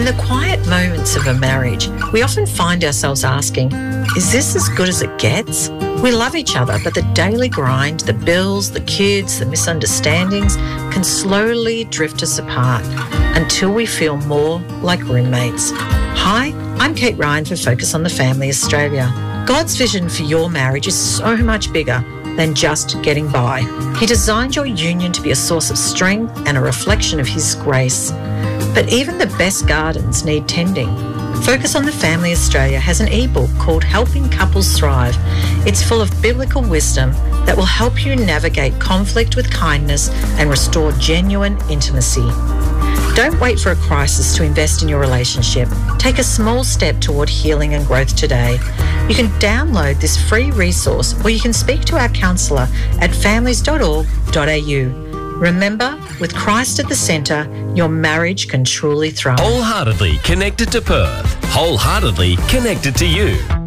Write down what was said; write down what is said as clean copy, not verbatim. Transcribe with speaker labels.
Speaker 1: the quiet moments of a marriage, we often find ourselves asking, is this as good as it gets? We love each other, but the daily grind, the bills, the kids, the misunderstandings can slowly drift us apart until we feel more like roommates. Hi, I'm Kate Ryan for Focus on the Family Australia. God's vision for your marriage is so much bigger than just getting by. He designed your union to be a source of strength and a reflection of His grace. But even the best gardens need tending. Focus on the Family Australia has an ebook called Helping Couples Thrive. It's full of biblical wisdom that will help you navigate conflict with kindness and restore genuine intimacy. Don't wait for a crisis to invest in your relationship. Take a small step toward healing and growth today. You can download this free resource or you can speak to our counsellor at families.org.au. Remember, with Christ at the centre, your marriage can truly thrive.
Speaker 2: Wholeheartedly connected to Perth. Wholeheartedly connected to you.